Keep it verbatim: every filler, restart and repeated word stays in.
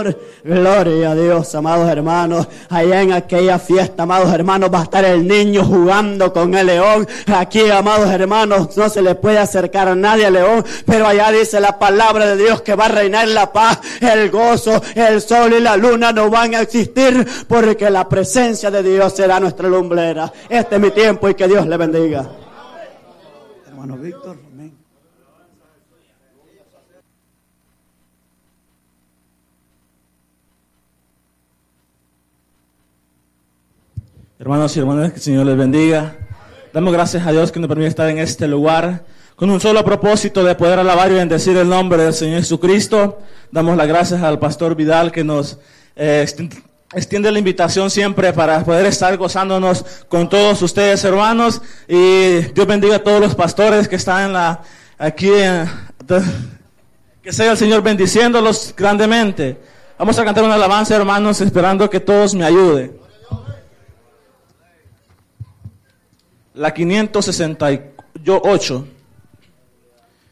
Señor. Gloria a Dios, amados hermanos. Allá en aquella fiesta, amados hermanos, va a estar el niño jugando con el león. Aquí, amados hermanos, no se le puede acercar a nadie al león, pero allá dice la palabra de Dios que va a reinar la paz, el gozo, el sol y la luna no van a existir, porque la presencia de Dios será nuestra lumbrera. Este es mi tiempo y que Dios le bendiga. Hermano Víctor, amén. Hermanos y hermanas, que el Señor les bendiga. Damos gracias a Dios que nos permite estar en este lugar con un solo propósito de poder alabar y bendecir el nombre del Señor Jesucristo. Damos las gracias al pastor Vidal que nos eh, extiende la invitación siempre para poder estar gozándonos con todos ustedes, hermanos. Y Dios bendiga a todos los pastores que están en la, aquí. Eh, que sea el Señor bendiciéndolos grandemente. Vamos a cantar una alabanza, hermanos, esperando que todos me ayuden. La quinientos sesenta y ocho.